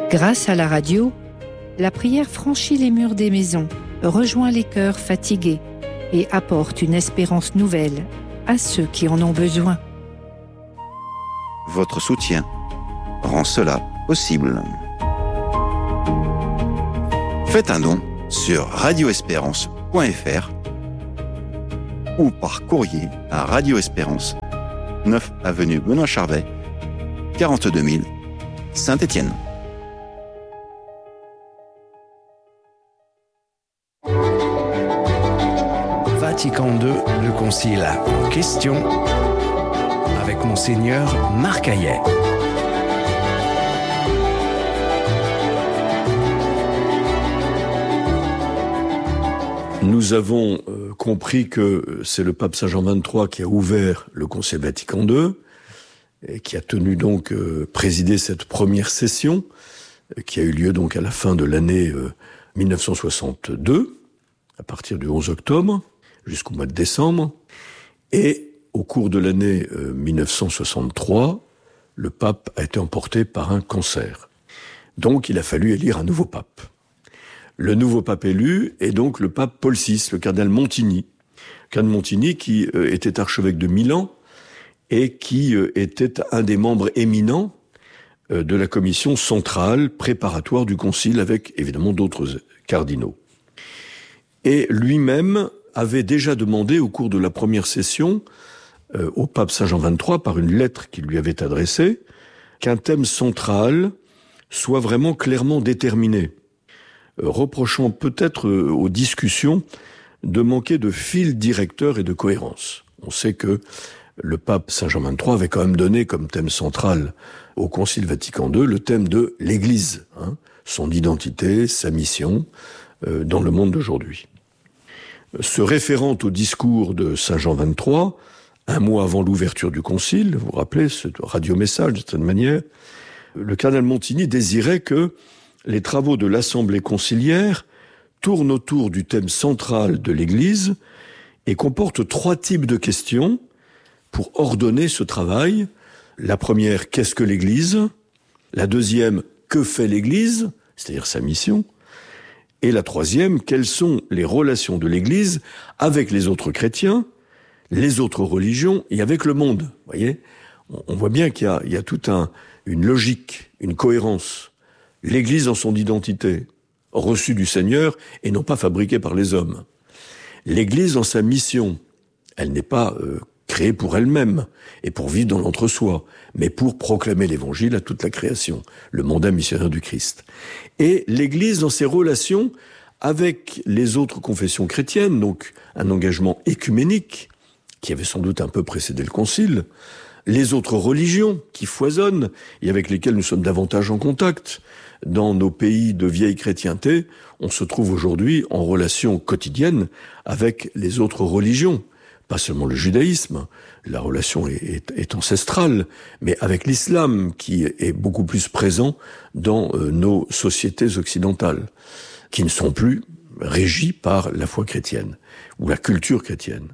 Grâce à la radio, la prière franchit les murs des maisons, rejoint les cœurs fatigués et apporte une espérance nouvelle à ceux qui en ont besoin. Votre soutien rend cela possible. Faites un don sur radioespérance.fr ou par courrier à Radio Espérance, 9 avenue Benoît Charvet, 42 000, Saint-Étienne. Vatican II, le concile en question, avec Monseigneur Marc Hayet. Nous avons compris que c'est le pape Saint Jean XXIII qui a ouvert le Concile Vatican II et qui a tenu donc présider cette première session qui a eu lieu donc à la fin de l'année 1962, à partir du 11 octobre jusqu'au mois de décembre. Et au cours de l'année 1963, le pape a été emporté par un cancer. Donc il a fallu élire un nouveau pape. Le nouveau pape élu est donc le pape Paul VI, le cardinal Montini. Le cardinal Montini qui était archevêque de Milan et qui était un des membres éminents de la commission centrale préparatoire du concile avec évidemment d'autres cardinaux. Et lui-même avait déjà demandé au cours de la première session au pape Saint Jean XXIII, par une lettre qu'il lui avait adressée, qu'un thème central soit vraiment clairement déterminé, reprochant peut-être aux discussions de manquer de fil directeur et de cohérence. On sait que le pape Saint Jean XXIII avait quand même donné comme thème central au Concile Vatican II le thème de l'Église, son identité, sa mission dans le monde d'aujourd'hui. Se référant au discours de Saint Jean XXIII, un mois avant l'ouverture du concile, vous vous rappelez, ce radiomessage de cette manière, le cardinal Montini désirait que les travaux de l'Assemblée conciliaire tournent autour du thème central de l'Église et comportent 3 types de questions pour ordonner ce travail. La première, qu'est-ce que l'Église ? La deuxième, que fait l'Église ? C'est-à-dire sa mission. Et la troisième, quelles sont les relations de l'Église avec les autres chrétiens, les autres religions et avec le monde. Vous voyez, on voit bien qu'il y a toute une logique, une cohérence. L'Église dans son identité, reçue du Seigneur et non pas fabriquée par les hommes. L'Église dans sa mission, elle n'est pas créée pour elle-même et pour vivre dans l'entre-soi, mais pour proclamer l'Évangile à toute la création, le mandat missionnaire du Christ. Et l'Église dans ses relations avec les autres confessions chrétiennes, donc un engagement écuménique qui avait sans doute un peu précédé le Concile, les autres religions qui foisonnent et avec lesquelles nous sommes davantage en contact. Dans nos pays de vieille chrétienté, on se trouve aujourd'hui en relation quotidienne avec les autres religions. Pas seulement le judaïsme, la relation est ancestrale, mais avec l'islam qui est beaucoup plus présent dans nos sociétés occidentales, qui ne sont plus régies par la foi chrétienne ou la culture chrétienne.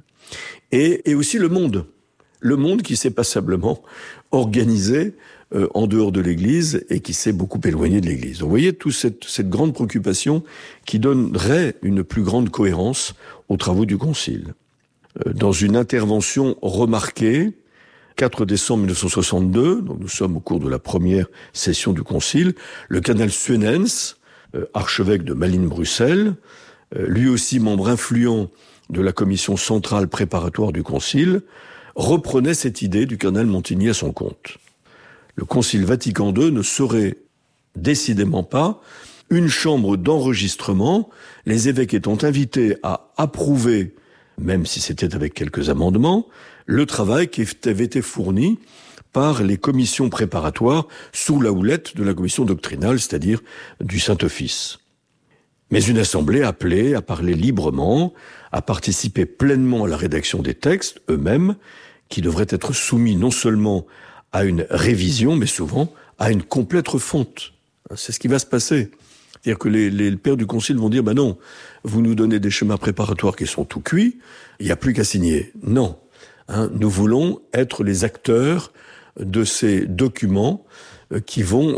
Et aussi le monde qui s'est passablement organisé en dehors de l'Église et qui s'est beaucoup éloigné de l'Église. Donc, vous voyez toute cette grande préoccupation qui donnerait une plus grande cohérence aux travaux du Concile. Dans une intervention remarquée, 4 décembre 1962, donc nous sommes au cours de la première session du Concile, le cardinal Suenens, archevêque de Malines-Bruxelles, lui aussi membre influent de la commission centrale préparatoire du Concile, reprenait cette idée du cardinal Montini à son compte. Le Concile Vatican II ne serait décidément pas une chambre d'enregistrement, les évêques étant invités à approuver, même si c'était avec quelques amendements, le travail qui avait été fourni par les commissions préparatoires sous la houlette de la commission doctrinale, c'est-à-dire du Saint-Office. Mais une assemblée appelée à parler librement, à participer pleinement à la rédaction des textes eux-mêmes, qui devraient être soumis non seulement à une révision, mais souvent à une complète refonte. C'est ce qui va se passer. C'est-à-dire que les pères du Concile vont dire, non, vous nous donnez des schémas préparatoires qui sont tout cuits, il n'y a plus qu'à signer. Non. Nous voulons être les acteurs de ces documents qui vont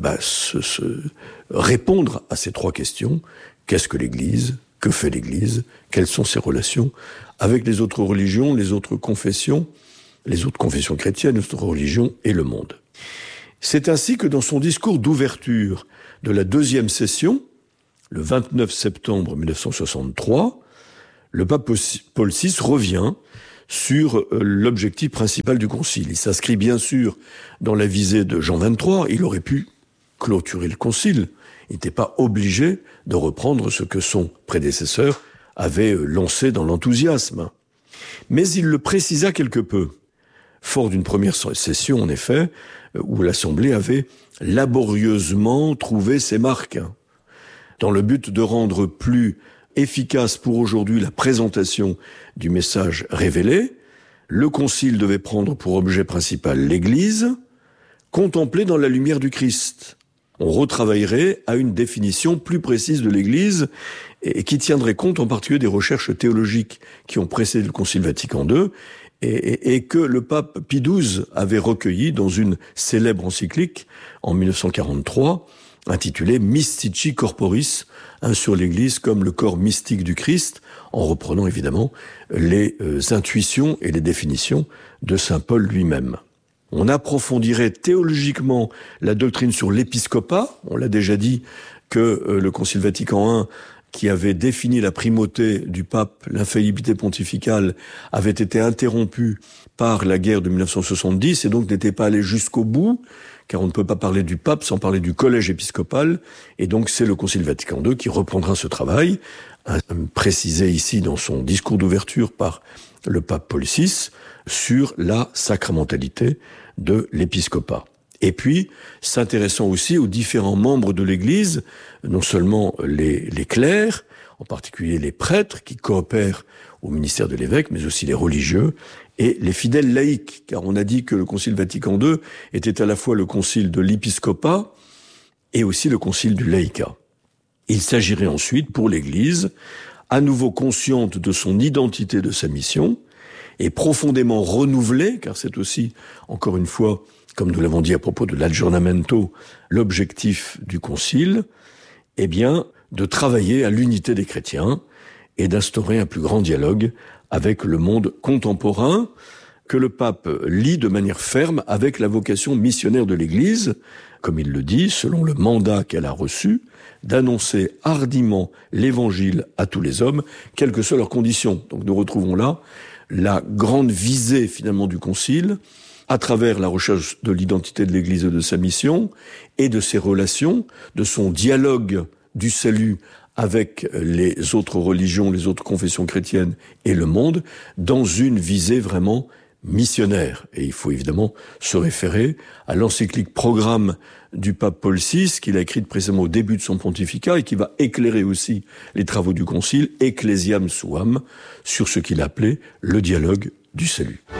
répondre à ces 3 questions. Qu'est-ce que l'Église ? Que fait l'Église ? Quelles sont ses relations avec les autres religions, les autres confessions chrétiennes, les autres religions et le monde ? C'est ainsi que dans son discours d'ouverture de la 2e session, le 29 septembre 1963, le pape Paul VI revient sur l'objectif principal du concile. Il s'inscrit bien sûr dans la visée de Jean XXIII. Il aurait pu clôturer le concile. Il n'était pas obligé de reprendre ce que son prédécesseur avait lancé dans l'enthousiasme. Mais il le précisa quelque peu. Fort d'une première session, en effet, où l'Assemblée avait laborieusement trouvé ses marques, dans le but de rendre plus efficace pour aujourd'hui la présentation du message révélé. Le concile devait prendre pour objet principal l'Église, contemplée dans la lumière du Christ. On retravaillerait à une définition plus précise de l'Église et qui tiendrait compte en particulier des recherches théologiques qui ont précédé le Concile Vatican II et que le pape Pie XII avait recueilli dans une célèbre encyclique en 1943 intitulée Mystici Corporis, sur l'Église comme le corps mystique du Christ, en reprenant évidemment les intuitions et les définitions de saint Paul lui-même. On approfondirait théologiquement la doctrine sur l'épiscopat. On l'a déjà dit que le Concile Vatican I, qui avait défini la primauté du pape, l'infaillibilité pontificale, avait été interrompu par la guerre de 1970 et donc n'était pas allé jusqu'au bout, car on ne peut pas parler du pape sans parler du collège épiscopal, et donc c'est le Concile Vatican II qui reprendra ce travail, précisé ici dans son discours d'ouverture par le pape Paul VI, sur la sacramentalité de l'épiscopat. Et puis, s'intéressant aussi aux différents membres de l'Église, non seulement les clercs, en particulier les prêtres qui coopèrent au ministère de l'évêque, mais aussi les religieux et les fidèles laïcs, car on a dit que le Concile Vatican II était à la fois le concile de l'épiscopat et aussi le concile du laïcat. Il s'agirait ensuite pour l'Église, à nouveau consciente de son identité, de sa mission, et profondément renouvelée, car c'est aussi, encore une fois, comme nous l'avons dit à propos de l'aggiornamento, l'objectif du concile, eh bien, de travailler à l'unité des chrétiens et d'instaurer un plus grand dialogue avec le monde contemporain que le pape lie de manière ferme avec la vocation missionnaire de l'Église, comme il le dit, selon le mandat qu'elle a reçu, d'annoncer hardiment l'Évangile à tous les hommes, quelles que soient leurs conditions. Donc nous retrouvons là la grande visée finalement du Concile, à travers la recherche de l'identité de l'Église et de sa mission, et de ses relations, de son dialogue du salut avec les autres religions, les autres confessions chrétiennes et le monde, dans une visée vraiment missionnaire. Et il faut évidemment se référer à l'encyclique Programme du pape Paul VI, qu'il a écrite précisément au début de son pontificat et qui va éclairer aussi les travaux du Concile, Ecclesiam Suam, sur ce qu'il appelait le dialogue du salut.